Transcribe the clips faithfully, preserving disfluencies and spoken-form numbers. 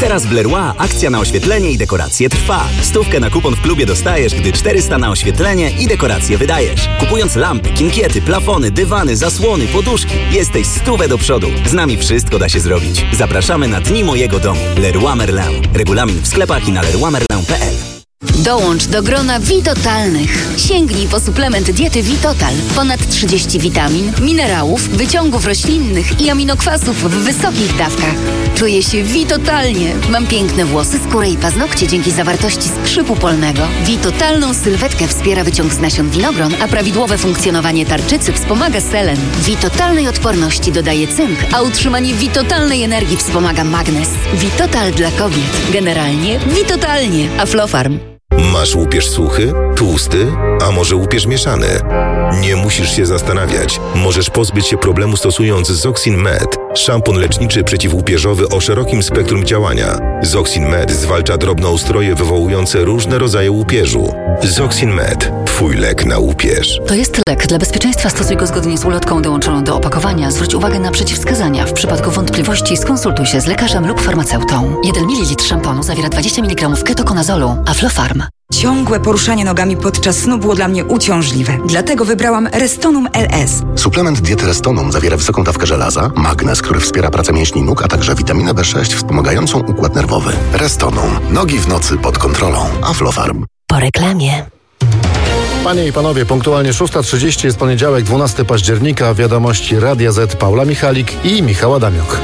Teraz w Leroy akcja na oświetlenie i dekoracje trwa. Stówkę na kupon w klubie dostajesz, gdy czterysta na oświetlenie i dekoracje wydajesz. Kupując lampy, kinkiety, plafony, dywany, zasłony, poduszki, jesteś stówę do przodu. Z nami wszystko da się zrobić. Zapraszamy na Dni Mojego Domu. Leroy Merlin. Regulamin w sklepach i na leroy merlin kropka p l. Dołącz do grona Vitotalnych. Sięgnij po suplement diety Vitotal. Ponad trzydzieści witamin, minerałów, wyciągów roślinnych i aminokwasów w wysokich dawkach. Czuję się Vitotalnie. Mam piękne włosy, skórę i paznokcie dzięki zawartości skrzypu polnego. Vitotalną sylwetkę wspiera wyciąg z nasion winogron, a prawidłowe funkcjonowanie tarczycy wspomaga selen. Vitotalnej odporności dodaje cynk, a utrzymanie Vitotalnej energii wspomaga magnez. Vitotal dla kobiet. Generalnie Vitotalnie. Aflofarm. Masz łupież suchy, tłusty, a może łupież mieszany? Nie musisz się zastanawiać. Możesz pozbyć się problemu stosując Zoxin Med. Szampon leczniczy przeciwłupieżowy o szerokim spektrum działania. Zoxin Med zwalcza drobnoustroje wywołujące różne rodzaje łupieżu. Zoxin Med. Twój lek na łupież. To jest lek. Dla bezpieczeństwa stosuj go zgodnie z ulotką dołączoną do opakowania. Zwróć uwagę na przeciwwskazania. W przypadku wątpliwości skonsultuj się z lekarzem lub farmaceutą. jeden mililitr szamponu zawiera dwadzieścia miligramów ketokonazolu. Aflofarm. Ciągłe poruszanie nogami podczas snu było dla mnie uciążliwe. Dlatego wybrałam Restonum L S. Suplement diety Restonum zawiera wysoką dawkę żelaza, magnez, który wspiera pracę mięśni nóg, a także witaminę B sześć wspomagającą układ nerwowy. Restonum. Nogi w nocy pod kontrolą. Aflofarm. Po reklamie. Panie i panowie, punktualnie szósta trzydzieści jest poniedziałek, dwunastego października. Wiadomości Radia Z. Paula Michalik i Michał Adamiuk.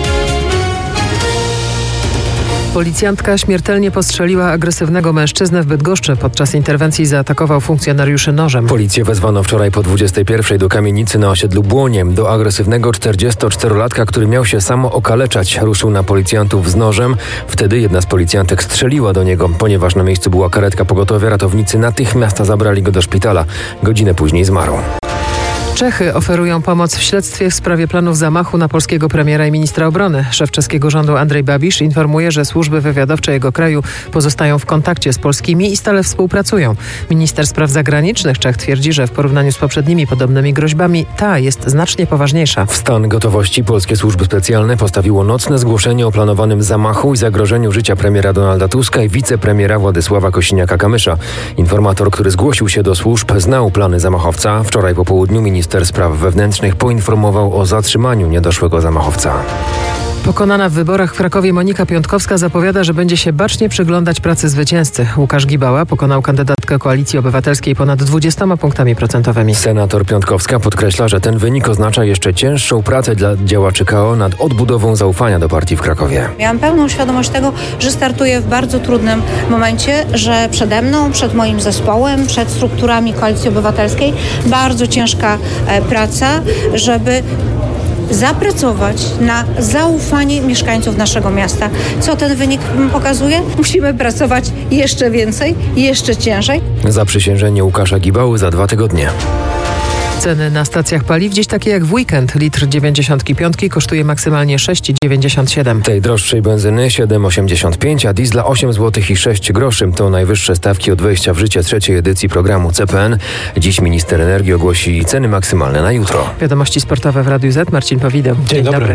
Policjantka śmiertelnie postrzeliła agresywnego mężczyznę w Bydgoszczy. Podczas interwencji zaatakował funkcjonariuszy nożem. Policję wezwano wczoraj po dwudziestej pierwszej do kamienicy na osiedlu Błonie. Do agresywnego czterdziestoczterolatka, który miał się samo okaleczać, ruszył na policjantów z nożem. Wtedy jedna z policjantek strzeliła do niego. Ponieważ na miejscu była karetka pogotowia, ratownicy natychmiast zabrali go do szpitala. Godzinę później zmarł. Czechy oferują pomoc w śledztwie w sprawie planów zamachu na polskiego premiera i ministra obrony. Szef czeskiego rządu Andrej Babisz informuje, że służby wywiadowcze jego kraju pozostają w kontakcie z polskimi i stale współpracują. Minister spraw zagranicznych Czech twierdzi, że w porównaniu z poprzednimi podobnymi groźbami ta jest znacznie poważniejsza. W stan gotowości polskie służby specjalne postawiło nocne zgłoszenie o planowanym zamachu i zagrożeniu życia premiera Donalda Tuska i wicepremiera Władysława Kosiniaka-Kamysza. Informator, który zgłosił się do służb, znał plany zamachowca. Wczoraj po południu minister Minister Spraw Wewnętrznych poinformował o zatrzymaniu niedoszłego zamachowca. Pokonana w wyborach w Krakowie Monika Piątkowska zapowiada, że będzie się bacznie przyglądać pracy zwycięzcy. Łukasz Gibała pokonał kandydatkę Koalicji Obywatelskiej ponad dwudziestoma punktami procentowymi. Senator Piątkowska podkreśla, że ten wynik oznacza jeszcze cięższą pracę dla działaczy K O nad odbudową zaufania do partii w Krakowie. Miałam pełną świadomość tego, że startuję w bardzo trudnym momencie, że przede mną, przed moim zespołem, przed strukturami Koalicji Obywatelskiej bardzo ciężka e, praca, żeby zapracować na zaufanie mieszkańców naszego miasta. Co ten wynik pokazuje? Musimy pracować jeszcze więcej, jeszcze ciężej. Zaprzysiężenie Łukasza Gibały za dwa tygodnie. Ceny na stacjach paliw dziś takie jak w weekend. Litr dziewięćdziesiąt pięć kosztuje maksymalnie sześć dziewięćdziesiąt siedem. Tej droższej benzyny siedem osiemdziesiąt pięć, a diesla osiem złotych i sześć groszy. To najwyższe stawki od wejścia w życie trzeciej edycji programu C P N. Dziś minister energii ogłosi ceny maksymalne na jutro. Wiadomości sportowe w Radiu Z. Marcin Powideł. Dzień, Dzień dobry. dobry.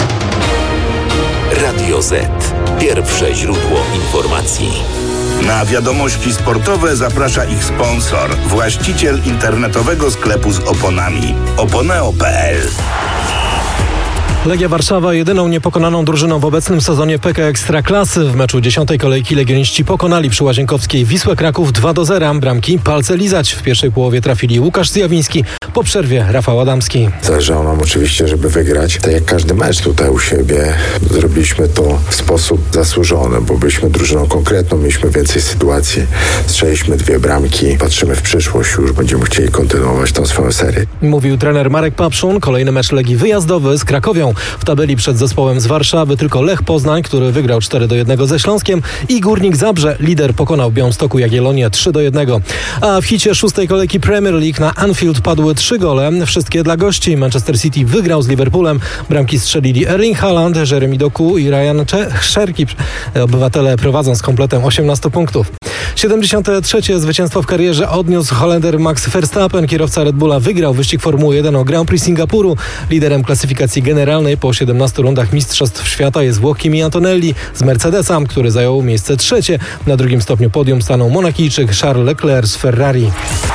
Radio Z. Pierwsze źródło informacji. Na wiadomości sportowe zaprasza ich sponsor, właściciel internetowego sklepu z oponami oponeo kropka p l. Legia Warszawa jedyną niepokonaną drużyną w obecnym sezonie P K Ekstraklasy. W meczu dziesiątej kolejki legioniści pokonali przy Łazienkowskiej Wisłę Kraków dwa do zera. Bramki palce lizać. W pierwszej połowie trafili Łukasz Zjawiński, po przerwie Rafał Adamski. Zależało nam oczywiście, żeby wygrać. Tak jak każdy mecz tutaj u siebie, zrobiliśmy to w sposób zasłużony, bo byliśmy drużyną konkretną, mieliśmy więcej sytuacji, strzeliśmy dwie bramki, patrzymy w przyszłość, już będziemy chcieli kontynuować tą swoją serię. Mówił trener Marek Papszun. Kolejny mecz Legii wyjazdowy z Krakowią. W tabeli przed zespołem z Warszawy tylko Lech Poznań, który wygrał cztery do jednego ze Śląskiem, i Górnik Zabrze, lider, pokonał Białymstoku Jagiellonię trzy do jednego. A w hicie szóstej kolejki Premier League na Anfield padły trzy gole, wszystkie dla gości. Manchester City wygrał z Liverpoolem. Bramki strzelili Erling Haaland, Jeremy Doku i Ryan Czerki. Obywatele prowadzą z kompletem osiemnaście punktów. siedemdziesiąte trzecie zwycięstwo w karierze odniósł Holender Max Verstappen. Kierowca Red Bulla wygrał wyścig Formuły jeden o Grand Prix Singapuru. Liderem klasyfikacji generalnej po siedemnastu rundach Mistrzostw Świata jest Włoch Kimi Antonelli z Mercedesa, który zajął miejsce trzecie. Na drugim stopniu podium stanął Monakijczyk Charles Leclerc z Ferrari.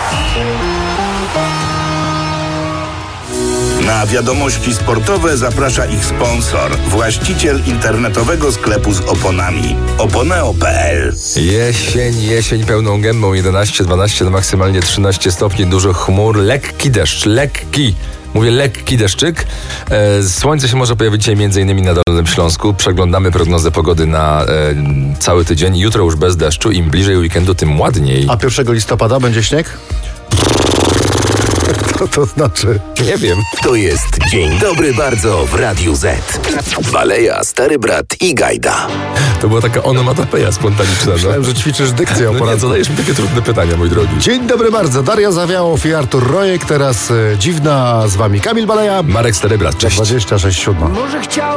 Na wiadomości sportowe zaprasza ich sponsor, właściciel internetowego sklepu z oponami. oponeo kropka pe el. Jesień, jesień pełną gębą, jedenaście, dwanaście, do maksymalnie trzynaście stopni, dużo chmur, lekki deszcz, lekki. Mówię lekki deszczyk. E, słońce się może pojawić dzisiaj między innymi na Dolnym Śląsku. Przeglądamy prognozę pogody na e, cały tydzień. Jutro już bez deszczu. Im bliżej weekendu, tym ładniej. A pierwszego listopada będzie śnieg? Co to znaczy? Nie wiem. To jest Dzień Dobry Bardzo w Radiu Z. Baleja, Stary Brat i Gajda. To była taka onomatopeja spontaniczna. Myślałem, że ćwiczysz dykcję o no poranku. nie, zadajesz mi takie trudne pytania, mój drogi. Dzień dobry bardzo. Daria Zawiałow i Artur Rojek. Teraz e, dziwna, z wami Kamil Baleja. Marek Stary Brat, cześć. dwadzieścia sześć siódma. Może chciał